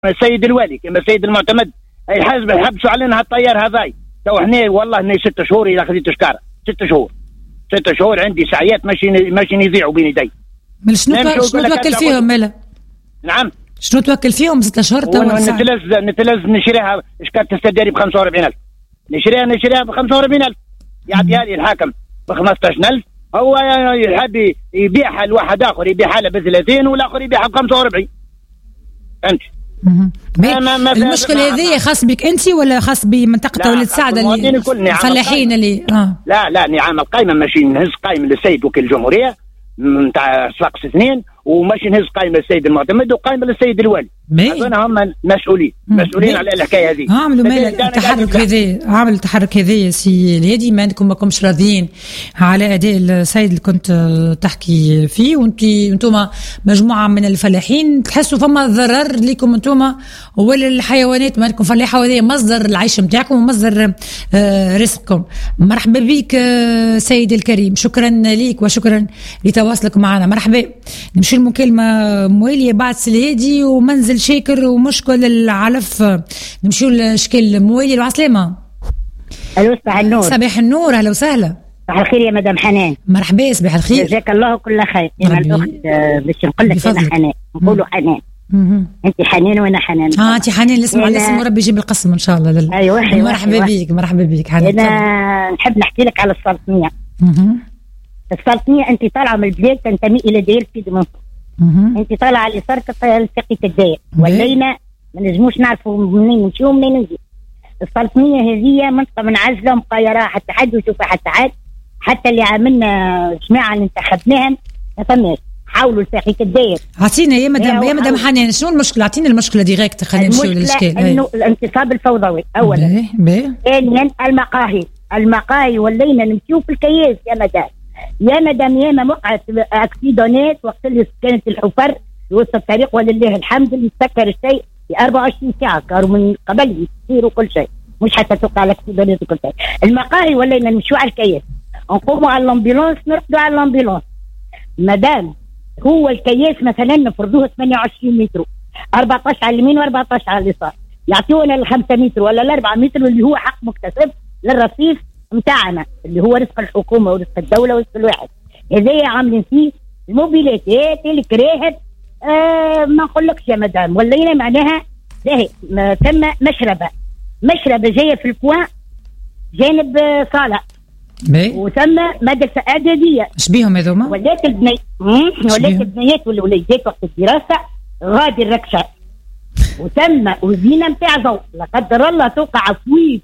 السيد الوالي كما السيد المعتمد يحبسوا علينا هالطيار هذاي. تو احنا والله اني 6 شهور الى خذيت شكاره 6 شهور عندي سعيات ماشي يضيعوا بين يدي. شنو توكل فيهم مالا؟ نعم شنو توكل فيهم 6 شهور؟ نتلز نشريها ايش كانت تستداري ب 45,000 نشريها ب 45,000 يعطيها لي الحاكم ب 15,000. هو يحب يبيعها لواحد اخر يبيعها له ب 30 والاخر يبيعها ب 45. فهمت؟ المشكله هذه خاص بك انت ولا خاص بمنطقه ولد سعد اللي الفلاحين اللي لا نعمل قائمه ماشي نهز قائمه للسيد وكيل الجمهوريه نتاع صفاقس 2 وماشي نهز قائمه للسيد المعتمد وقائمه للسيد الوالي. هذول هم مسؤولين على الحكايه هذه. عملوا التحرك هذا عمل التحرك هذا سي الهادي ما عندكم ماكمش راضيين على اداء السيد اللي كنت تحكي فيه وانتم مجموعه من الفلاحين تحسوا فما ضرر لكم انتم ولا الحيوانات ما عندكم فلاحه وهذه مصدر العيش نتاعكم ومصدر رزقكم. مرحبا بك سيدي الكريم شكرا ليك وشكرا لتواصلك معنا. مرحبا نمشي المكالمه مواليه بعد الهادي ومنزل شاكر ومشكل العلف نمشيو لشكل موالي العسلامة. الو صباح النور. صباح النور اهلا وسهلا. صباح الخير يا مدام حنان. مرحبا صباح الخير. جزاك الله كل خير. يا الاخت باش نقول لك انا حنان نقولوا حنان. انت حنان وانا حنان. انت حنان نسمع الاسم وربي يجيب القسم ان شاء الله. ايوه مرحبا بك حنان. انا نحب نحكي لك على السلطنيه. السلطنيه انت طالعه من البلاد تنتمي الى دير سيد منصور. انت طالعه على اليسار تلتقي الداير ولينا ما نجموش نعرفوا منين نمشيو ومنين نجي. السلطنيه هذه منطقه منعزله مقايره حتى حد وشوفها حتى عاد حتى اللي عملنا جماعه اللي انتخبناهم ما فماش حاولوا لتحقيق الداير. اعطينا يا مدام حنان شنو المشكله؟ اعطينا المشكله ديريكت خلينا نمشيو للاشكال. انه الانتصاب الفوضوي اولا. ثانيا المقاهي ولينا نمشيو في الكياس يا مدام ياما وقعت اكسيدونات وقت اللي كانت الحفر وسط الطريق ولله الحمد اللي تسكر الشيء في 24 ساعه كانوا من قبل يصيروا كل شيء مش حتى توقع الاكسيدونات وكل شيء. المقاهي ولينا نمشيو على الكياس نقوموا على الامبيلونس نرقدوا على الامبيلونس. مدام هو الكياس مثلا نفرضوه 28 متر 14 على اليمين و14 على اليسار يعطيونا ال 5 متر ولا ال 4 متر اللي هو حق مكتسب للرصيف متاعنا اللي هو رزق الحكومه ورزق الدوله ورزق الواحد. هذايا عاملين فيه الموبيليتات الكراهب ما نقولكش يا مدام ولينا معناها باهي ثم مشربه جايه في الكوان جانب صالح وثم مدرسه اعداديه. اش بيهم هذوما؟ ولات البنيات والوليدات وقت الدراسه غادي الركشه وتم وزينه نتاع ضوء لا قدر الله توقع عفويت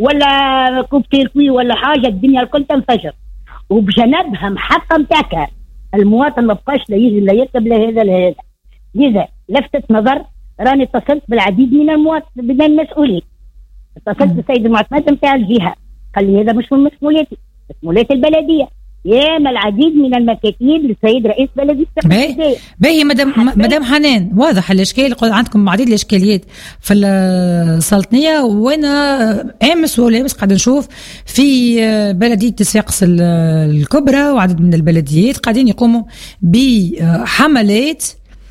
ولا كوبتير كوي ولا حاجه الدنيا الكل تنفجر وبجنبها محطه نتاعك المواطن ما بقاش لا يجي لا يركب لا هذا لا هذا. لذا لفتت نظر راني اتصلت بالعديد من من المسؤولين. اتصلت بالسيد المعتمد نتاع الجهه قال لي هذا مش من مسؤوليتي مسؤوليه البلديه. ياما العديد من المكاتب للسيد رئيس بلديه السقف. باهي مدام حنان واضح الاشكال عندكم عديد الاشكاليات في السلطنيه وانا امس قاعد نشوف في بلديه صفاقس الكبرى وعدد من البلديات قاعدين يقوموا بحملات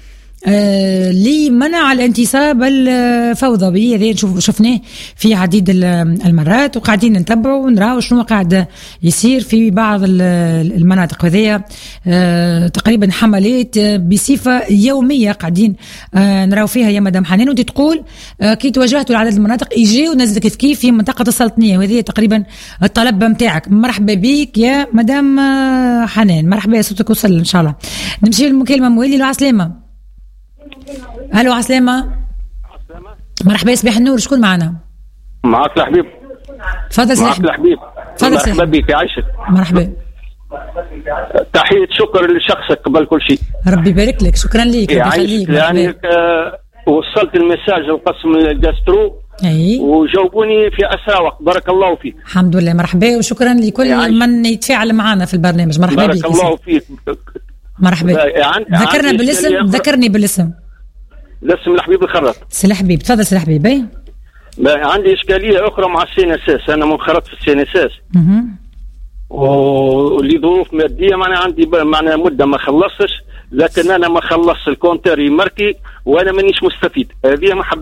لمنع الانتصاب الفوضوي. هذا شفناه في عديد المرات وقاعدين نتبعوا ونراو شنو قاعد يصير في بعض المناطق. هذه تقريبا حملات بصفة يومية قاعدين نراو فيها يا مدام حنان. وانت تقول كي تواجهتوا لعدد المناطق يجيو ناس كيف في منطقة السلطنية وهذه تقريبا الطلب متاعك. مرحبا بك يا مدام حنان. مرحبا صوتك وصل ان شاء الله. نمشي للمكالمة موالي العسلامة. الو عسلامة. مرحبا صباح النور شكون معنا؟ معك الحبيب. تفضل سي الحبيب. مرحبا بك يعيشك. مرحبا. تحية شكر لشخصك قبل كل شيء. ربي يبارك لك شكرا ليك. يعيشك يعني وصلت المساج القسم الجاسترو وجاوبوني في أسرع وقت بارك الله فيك. الحمد لله مرحبا وشكرا لكل من يتفاعل معنا في البرنامج. مرحبا بك. بارك الله فيك. مرحبا. ذكرنا بالاسم ذكرني بالاسم. الاسم الحبيب الخرط. سي الحبيب تفضل سي الحبيب. عندي اشكاليه اخرى مع السينساس. انا منخرط في السينساس ولظروف ماديه معناها عندي معناها مده ما خلصتش لكن انا ما خلص الكونتر يمركي وانا مانيش مستفيد. هذه ما